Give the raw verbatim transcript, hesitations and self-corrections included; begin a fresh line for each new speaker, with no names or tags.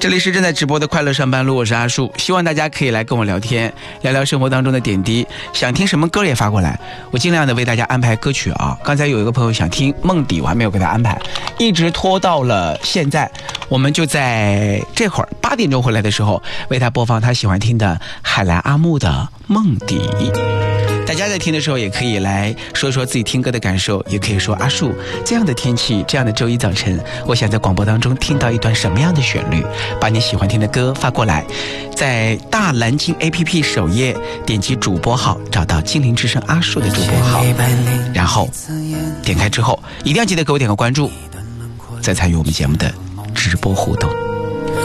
这里是正在直播的快乐上班路，我是阿树，希望大家可以来跟我聊天，聊聊生活当中的点滴，想听什么歌也发过来，我尽量的为大家安排歌曲啊。刚才有一个朋友想听梦底，我还没有给他安排，一直拖到了现在，我们就在这会儿八点钟回来的时候为他播放他喜欢听的海蓝阿木的梦底。大家在听的时候也可以来说说自己听歌的感受，也可以说阿树，这样的天气，这样的周一早晨，我想在广播当中听到一段什么样的旋律，把你喜欢听的歌发过来，在大蓝鲸 A P P 首页点击主播号，找到精灵之声阿树的主播号，然后点开之后一定要记得给我点个关注，再参与我们节目的直播互动。